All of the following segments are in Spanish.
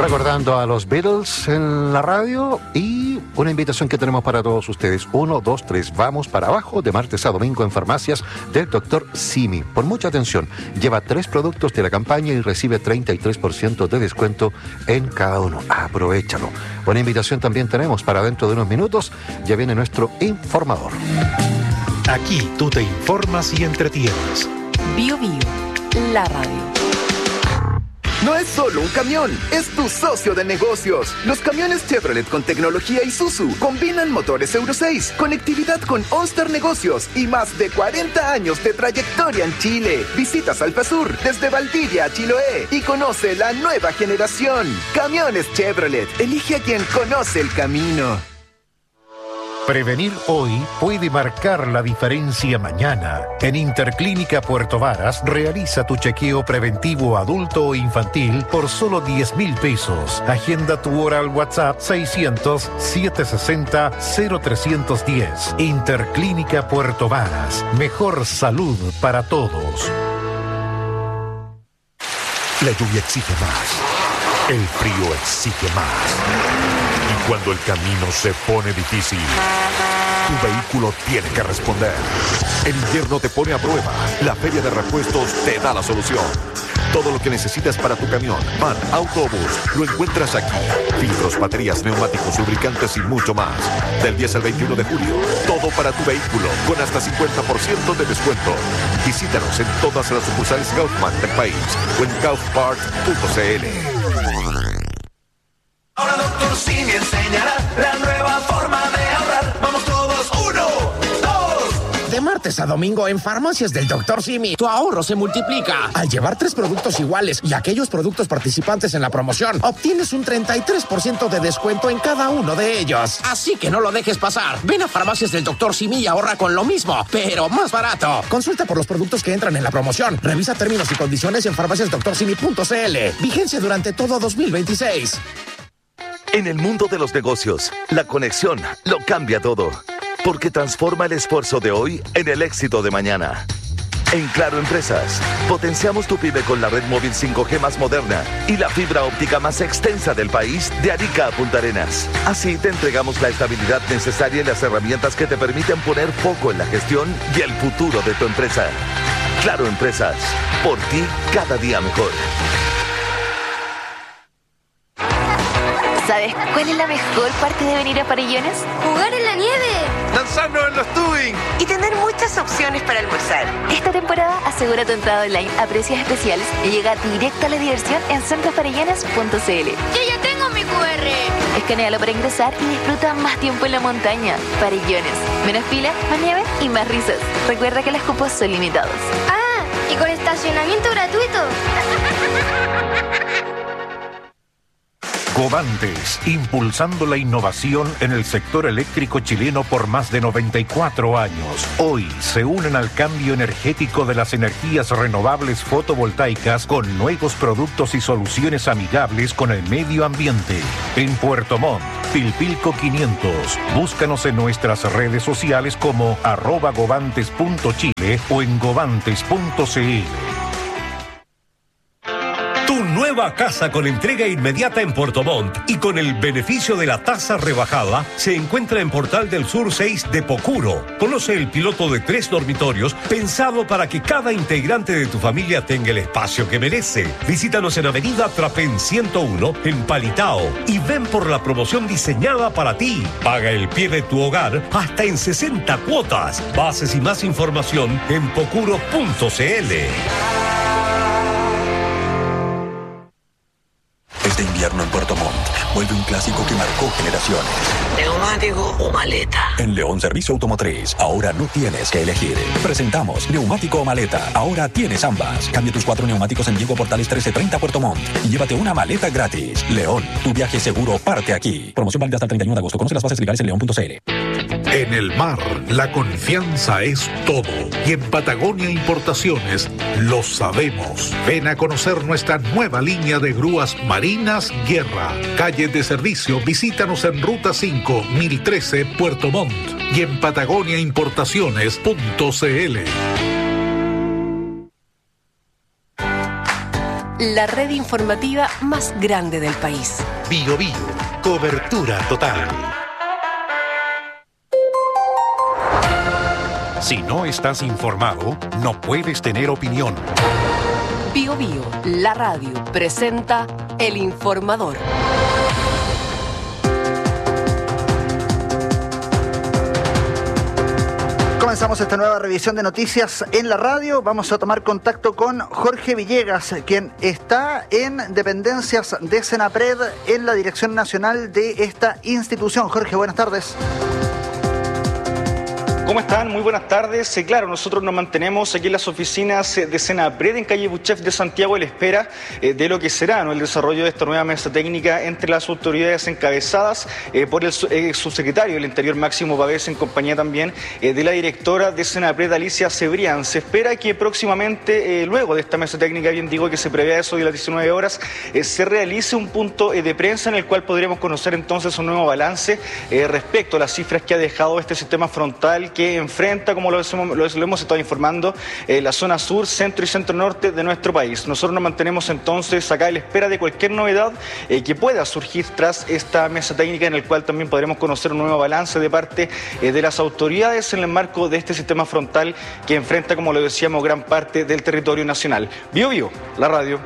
Recordando a los Beatles en la radio y una invitación que tenemos para todos ustedes. 1, 2, 3, vamos para abajo de martes a domingo en farmacias del Dr. Simi. Por mucha atención, lleva 3 productos de la campaña y recibe 33% de descuento en cada uno. Aprovechalo. Una invitación también tenemos para dentro de unos minutos. Ya viene nuestro informador. Aquí tú te informas y entretienes. Bio Bio, la radio. No es solo un camión, es tu socio de negocios. Los camiones Chevrolet con tecnología Isuzu combinan motores Euro 6, conectividad con OnStar Negocios y más de 40 años de trayectoria en Chile. Visita Salfasur desde Valdivia a Chiloé y conoce la nueva generación. Camiones Chevrolet, elige a quien conoce el camino. Prevenir hoy puede marcar la diferencia mañana. En Interclínica Puerto Varas, realiza tu chequeo preventivo adulto o infantil por solo 10,000 pesos. Agenda tu hora al WhatsApp 600-760-0310. Interclínica Puerto Varas. Mejor salud para todos. La lluvia exige más. El frío exige más. Y cuando el camino se pone difícil, tu vehículo tiene que responder. El invierno te pone a prueba. La Feria de Repuestos te da la solución. Todo lo que necesitas para tu camión, van, autobús, lo encuentras aquí. Filtros, baterías, neumáticos, lubricantes y mucho más. Del 10 al 21 de julio, todo para tu vehículo, con hasta 50% de descuento. Visítanos en todas las sucursales Kaufman del país o en kaufpart.cl. Ahora Dr. Simi enseñará la nueva forma de ahorrar. Vamos todos, 1, 2. De martes a domingo en farmacias del Dr. Simi, tu ahorro se multiplica. Al llevar 3 productos iguales y aquellos productos participantes en la promoción, obtienes un 33% de descuento en cada uno de ellos. Así que no lo dejes pasar. Ven a farmacias del Dr. Simi y ahorra con lo mismo, pero más barato. Consulta por los productos que entran en la promoción. Revisa términos y condiciones en farmaciasdoctorsimi.cl. Vigencia durante todo 2026. En el mundo de los negocios, la conexión lo cambia todo, porque transforma el esfuerzo de hoy en el éxito de mañana. En Claro Empresas, potenciamos tu pyme con la red móvil 5G más moderna y la fibra óptica más extensa del país, de Arica a Punta Arenas. Así te entregamos la estabilidad necesaria y las herramientas que te permiten poner foco en la gestión y el futuro de tu empresa. Claro Empresas, por ti cada día mejor. ¿Sabes cuál es la mejor parte de venir a Farellones? ¡Jugar en la nieve! ¡Lanzarnos en los tubing! Y tener muchas opciones para almorzar. Esta temporada asegura tu entrada online a precios especiales y llega directo a la diversión en centrofarellones.cl. ¡Yo ya tengo mi QR! Escanéalo para ingresar y disfruta más tiempo en la montaña. Farellones. Menos fila, más nieve y más risas. Recuerda que los cupos son limitados. ¡Ah! ¿Y con estacionamiento gratuito? Covantes, impulsando la innovación en el sector eléctrico chileno por más de 94 años. Hoy se unen al cambio energético de las energías renovables fotovoltaicas con nuevos productos y soluciones amigables con el medio ambiente. En Puerto Montt, Pilpilco 500. Búscanos en nuestras redes sociales como @govantes.chile o en govantes.cl. Tu nueva casa con entrega inmediata en Puerto Montt y con el beneficio de la tasa rebajada se encuentra en Portal del Sur 6 de Pocuro. Conoce el piloto de 3 dormitorios pensado para que cada integrante de tu familia tenga el espacio que merece. Visítanos en Avenida Trapén 101 en Palitao y ven por la promoción diseñada para ti. Paga el pie de tu hogar hasta en 60 cuotas. Bases y más información en pocuro.cl. Este invierno en Puerto Montt vuelve un clásico que marcó generaciones. ¿Neumático o maleta? En León Servicio Automotriz, ahora no tienes que elegir. Presentamos neumático o maleta. Ahora tienes ambas. Cambia tus 4 neumáticos en Diego Portales 1330 Puerto Montt y llévate una maleta gratis. León, tu viaje seguro parte aquí. Promoción válida hasta el 31 de agosto. Conoce las bases legales en león.cl. En el mar, la confianza es todo. Y en Patagonia Importaciones lo sabemos. Ven a conocer nuestra nueva línea de grúas marinas Guerra. Calle de servicio, visítanos en Ruta 5, 1013, Puerto Montt. Y en patagoniaimportaciones.cl. la red informativa más grande del país. Bio Bio, cobertura total. Si no estás informado, no puedes tener opinión. Bio Bio, la radio, presenta El Informador. Comenzamos esta nueva revisión de noticias en la radio. Vamos a tomar contacto con Jorge Villegas, quien está en dependencias de Senapred en la dirección nacional de esta institución. Jorge, buenas tardes. ¿Cómo están? Muy buenas tardes. Claro, nosotros nos mantenemos aquí en las oficinas de Senapred en calle Buchef de Santiago a la espera de lo que será, ¿no?, el desarrollo de esta nueva mesa técnica entre las autoridades encabezadas por el subsecretario del Interior Máximo Pavés, en compañía también de la directora de Senapred, Alicia Cebrián. Se espera que próximamente, luego de esta mesa técnica, bien digo que se prevé eso de las 19 horas, se realice un punto de prensa en el cual podremos conocer entonces un nuevo balance respecto a las cifras que ha dejado este sistema frontal que enfrenta, como lo hemos estado informando, la zona sur, centro y centro-norte de nuestro país. Nosotros nos mantenemos entonces acá a la espera de cualquier novedad que pueda surgir tras esta mesa técnica, en el cual también podremos conocer un nuevo balance de parte de las autoridades en el marco de este sistema frontal que enfrenta, como lo decíamos, gran parte del territorio nacional. Bio Bio, la radio.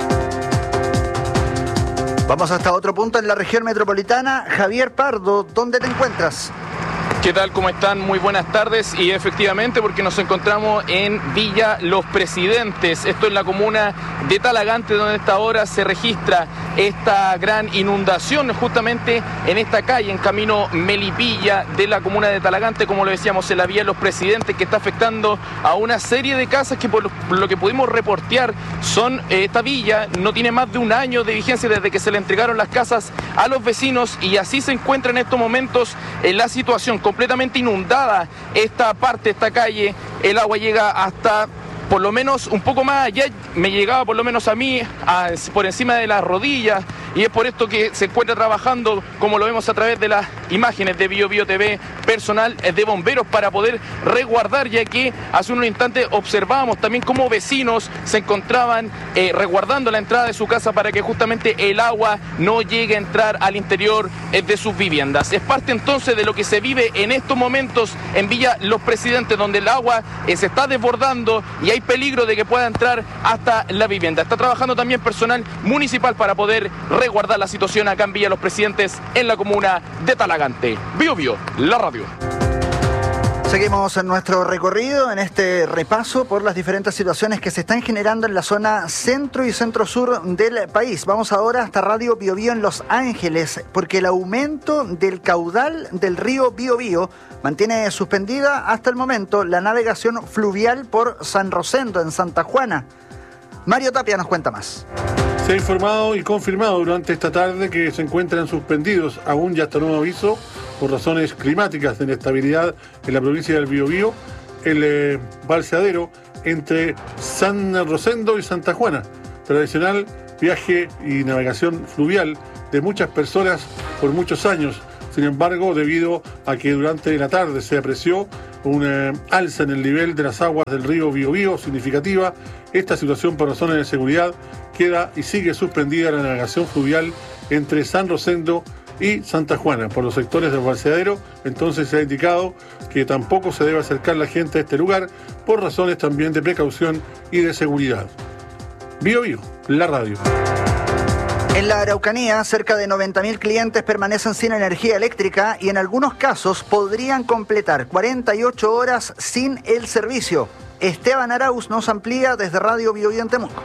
Vamos hasta otro punto en la región metropolitana. Javier Pardo, ¿dónde te encuentras? ¿Qué tal? ¿Cómo están? Muy buenas tardes. Y efectivamente, porque nos encontramos en Villa Los Presidentes, esto es la comuna de Talagante, donde a esta hora se registra esta gran inundación justamente en esta calle, en camino Melipilla de la comuna de Talagante, como lo decíamos, en la Villa Los Presidentes, que está afectando a una serie de casas que por lo que pudimos reportear esta villa no tiene más de un año de vigencia desde que se le entregaron las casas a los vecinos, y así se encuentra en estos momentos en la situación completamente inundada esta calle. El agua llega hasta por lo menos un poco más allá, me llegaba por lo menos a mí por encima de las rodillas, y es por esto que se encuentra trabajando, como lo vemos a través de las imágenes de Bio Bio TV, personal de bomberos para poder resguardar, ya que hace unos instantes observábamos también cómo vecinos se encontraban resguardando la entrada de su casa para que justamente el agua no llegue a entrar al interior de sus viviendas. Es parte entonces de lo que se vive en estos momentos en Villa Los Presidentes, donde el agua se está desbordando y hay peligro de que pueda entrar hasta la vivienda. Está trabajando también personal municipal para poder resguardar la situación acá en Villa Los Presidentes, en la comuna de Talagante. Bio Bio, la radio. Seguimos en nuestro recorrido, en este repaso por las diferentes situaciones que se están generando en la zona centro y centro-sur del país. Vamos ahora hasta Radio Bio Bio en Los Ángeles, porque el aumento del caudal del río Bio Bio mantiene suspendida hasta el momento la navegación fluvial por San Rosendo, en Santa Juana. Mario Tapia nos cuenta más. Se ha informado y confirmado durante esta tarde que se encuentran suspendidos, aún ya hasta nuevo aviso, por razones climáticas de inestabilidad en la provincia del Biobío, el balseadero entre San Rosendo y Santa Juana, tradicional viaje y navegación fluvial de muchas personas por muchos años. Sin embargo, debido a que durante la tarde se apreció una alza en el nivel de las aguas del río Biobío significativa, esta situación por razones de seguridad queda y sigue suspendida la navegación fluvial entre San Rosendo y Santa Juana por los sectores del balseadero. Entonces se ha indicado que tampoco se debe acercar la gente a este lugar por razones también de precaución y de seguridad. Bio Bio, la radio. En la Araucanía, cerca de 90.000 clientes permanecen sin energía eléctrica y en algunos casos podrían completar 48 horas sin el servicio. Esteban Arauz nos amplía desde Radio Bio Bio en Temuco.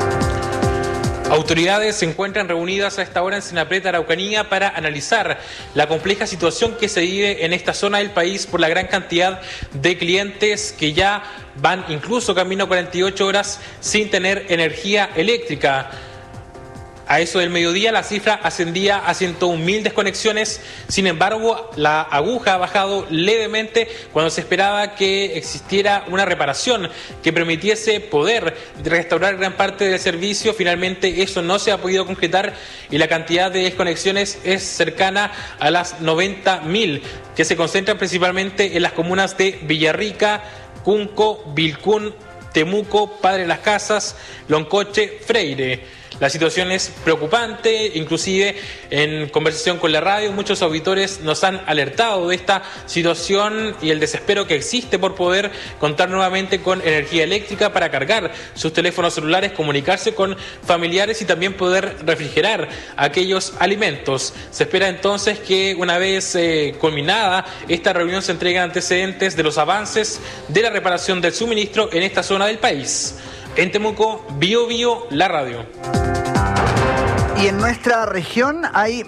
Autoridades se encuentran reunidas a esta hora en Senapred, Araucanía, para analizar la compleja situación que se vive en esta zona del país por la gran cantidad de clientes que ya van incluso camino a 48 horas sin tener energía eléctrica. A eso del mediodía la cifra ascendía a 101.000 desconexiones, sin embargo la aguja ha bajado levemente cuando se esperaba que existiera una reparación que permitiese poder restaurar gran parte del servicio. Finalmente eso no se ha podido concretar y la cantidad de desconexiones es cercana a las 90.000, que se concentran principalmente en las comunas de Villarrica, Cunco, Vilcún, Temuco, Padre Las Casas, Loncoche, Freire. La situación es preocupante, inclusive en conversación con la radio muchos auditores nos han alertado de esta situación y el desespero que existe por poder contar nuevamente con energía eléctrica para cargar sus teléfonos celulares, comunicarse con familiares y también poder refrigerar aquellos alimentos. Se espera entonces que una vez culminada esta reunión se entreguen antecedentes de los avances de la reparación del suministro en esta zona del país. En Temuco, Bio Bio, la radio. Y en nuestra región hay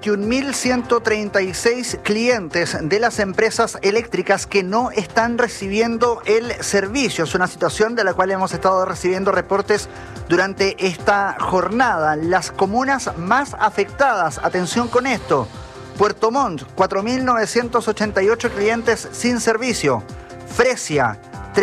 21.136 clientes de las empresas eléctricas que no están recibiendo el servicio. Es una situación de la cual hemos estado recibiendo reportes durante esta jornada. Las comunas más afectadas, atención con esto: Puerto Montt, 4.988 clientes sin servicio. Fresia,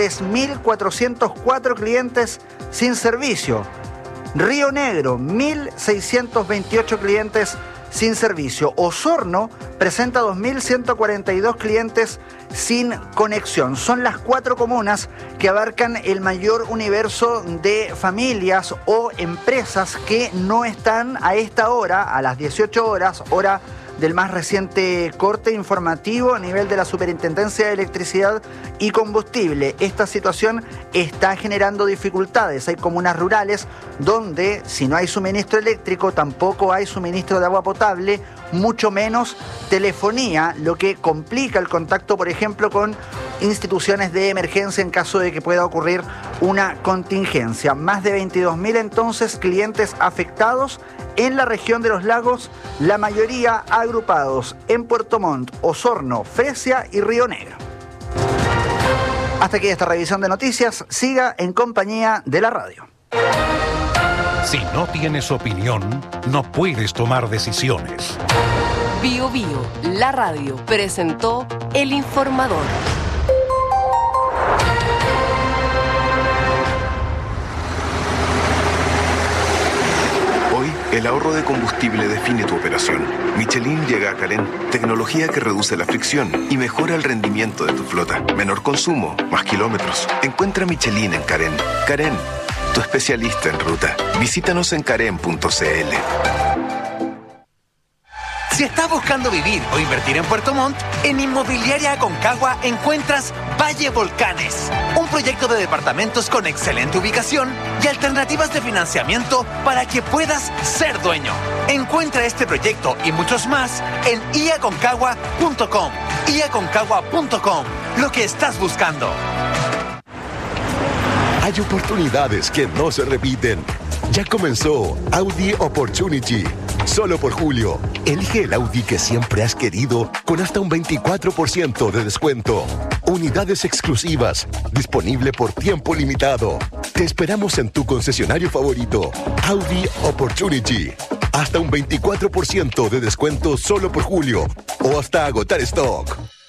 3.404 clientes sin servicio. Río Negro, 1.628 clientes sin servicio. Osorno presenta 2.142 clientes sin conexión. Son las 4 comunas que abarcan el mayor universo de familias o empresas que no están a esta hora, a las 18 horas, hora del más reciente corte informativo a nivel de la Superintendencia de Electricidad y Combustible. Esta situación está generando dificultades. Hay comunas rurales donde, si no hay suministro eléctrico, tampoco hay suministro de agua potable, mucho menos telefonía, lo que complica el contacto, por ejemplo, con instituciones de emergencia en caso de que pueda ocurrir una contingencia. Más de 22.000 entonces clientes afectados en la región de los lagos, la mayoría agrupados en Puerto Montt, Osorno, Fresia y Río Negro. Hasta aquí esta revisión de noticias. Siga en compañía de la radio. Si no tienes opinión, no puedes tomar decisiones. Bio Bio, la radio, presentó El Informador. El ahorro de combustible define tu operación. Michelin llega a Carén, tecnología que reduce la fricción y mejora el rendimiento de tu flota. Menor consumo, más kilómetros. Encuentra Michelin en Carén. Carén, tu especialista en ruta. Visítanos en carén.cl. Si estás buscando vivir o invertir en Puerto Montt, en Inmobiliaria Aconcagua encuentras Valle Volcanes, un proyecto de departamentos con excelente ubicación y alternativas de financiamiento para que puedas ser dueño. Encuentra este proyecto y muchos más en iaconcagua.com. iaconcagua.com, lo que estás buscando. Hay oportunidades que no se repiten. Ya comenzó Audi Opportunity. Solo por julio, elige el Audi que siempre has querido con hasta un 24% de descuento. Unidades exclusivas, disponible por tiempo limitado. Te esperamos en tu concesionario favorito, Audi Opportunity. Hasta un 24% de descuento solo por julio o hasta agotar stock.